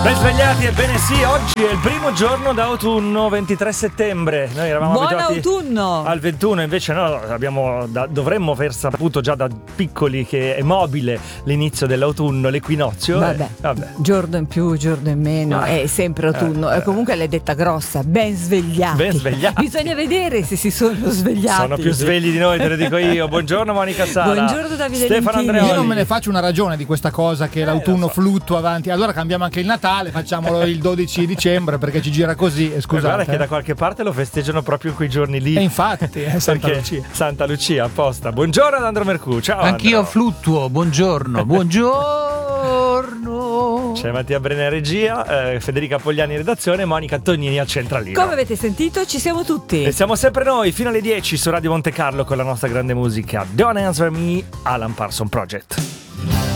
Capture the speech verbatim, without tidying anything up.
Ben svegliati, ebbene sì, oggi è il primo giorno d'autunno, ventitré settembre. Noi eravamo Buon abituati autunno al ventuno, invece no, abbiamo, da, dovremmo aver saputo già da piccoli che è mobile l'inizio dell'autunno, l'equinozio. Vabbè, e, vabbè. giorno in più, giorno in meno, Ah, è sempre autunno. eh, E comunque l'hai detta grossa, ben svegliati. Ben svegliati. Bisogna vedere se si sono svegliati. Sono più svegli di noi, te lo dico io. Buongiorno Monica Sala. Buongiorno Davide Stefano Lentini. Andreoli. Io non me ne faccio una ragione di questa cosa che Eh, l'autunno lo so. fluttua avanti. Allora cambiamo anche il Natale, facciamolo il dodici dicembre perché ci gira così. E Guarda scusate. che eh. da qualche parte lo festeggiano proprio in quei giorni lì. E infatti, è Santa Perché Lucia. Santa Lucia apposta. Buongiorno ad Andro Mercù. Ciao. Anch'io Andro. fluttuo, buongiorno, buongiorno. C'è Mattia Brena regia, eh, Federica Pogliani in redazione e Monica Tognini al centralino. Come avete sentito, ci siamo tutti. E siamo sempre noi fino alle dieci su Radio Monte Carlo con la nostra grande musica Don't Answer Me, Alan Parsons Project.